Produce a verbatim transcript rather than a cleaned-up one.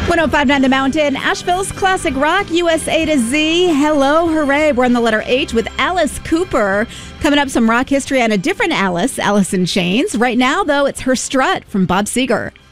one oh five point nine The Mountain, Asheville's classic rock, U S A to Z. Hello, hooray. We're on the letter H with Alice Cooper. Coming up, some rock history on a different Alice, Alice in Chains. Right now, though, it's Her Strut from Bob Seger.